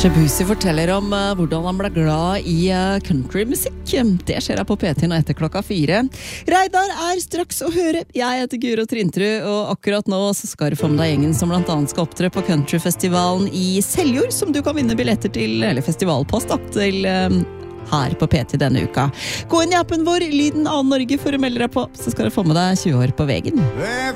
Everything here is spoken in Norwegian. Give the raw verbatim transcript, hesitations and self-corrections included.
Shabuzi forteller om uh, hvordan han ble glad i uh, countrymusikk. Det skjer her på P T nå etter klokka fire. Reidar er straks å høre. Jeg heter Guro Trintrud, og akkurat nå så skal du få med deg gjengen som blant annet skal opptre på countryfestivalen i Seljord, som du kan vinne billetter til, eller festivalpost da, til uh, her på P T denne uka. Gå inn i appen vår, Lyden av Norge, for å melde deg på, så skal du få med deg tjue år på veggen.